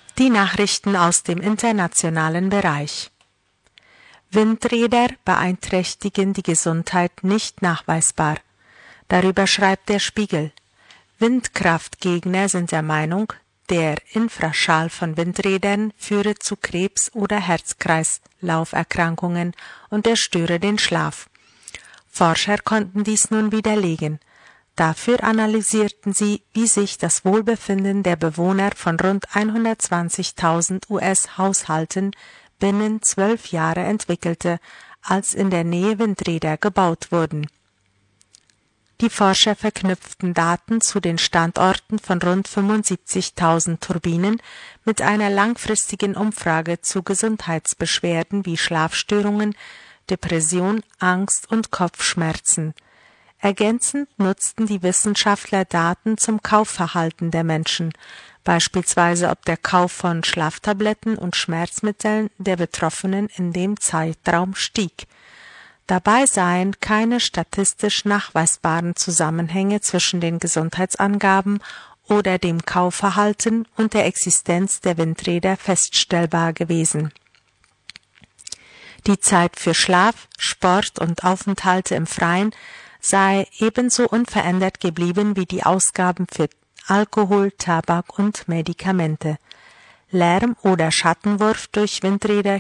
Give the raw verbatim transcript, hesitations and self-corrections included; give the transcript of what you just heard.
Die Nachrichten aus dem internationalen Bereich. Windräder beeinträchtigen die Gesundheit nicht nachweisbar. Darüber schreibt der Spiegel. Windkraftgegner sind der Meinung, der Infraschall von Windrädern führe zu Krebs- oder Herz-Kreislauf-Erkrankungen und erstöre den Schlaf. Forscher konnten dies nun widerlegen. Dafür analysierten sie, wie sich das Wohlbefinden der Bewohner von rund hundertzwanzigtausend U S-Haushalten binnen zwölf Jahre entwickelte, als in der Nähe Windräder gebaut wurden. Die Forscher verknüpften Daten zu den Standorten von rund fünfundsiebzigtausend Turbinen mit einer langfristigen Umfrage zu Gesundheitsbeschwerden wie Schlafstörungen, Depression, Angst und Kopfschmerzen. Ergänzend nutzten die Wissenschaftler Daten zum Kaufverhalten der Menschen, beispielsweise ob der Kauf von Schlaftabletten und Schmerzmitteln der Betroffenen in dem Zeitraum stieg. Dabei seien keine statistisch nachweisbaren Zusammenhänge zwischen den Gesundheitsangaben oder dem Kaufverhalten und der Existenz der Windräder feststellbar gewesen. Die Zeit für Schlaf, Sport und Aufenthalte im Freien sei ebenso unverändert geblieben wie die Ausgaben für Alkohol, Tabak und Medikamente. Lärm oder Schattenwurf durch Windräder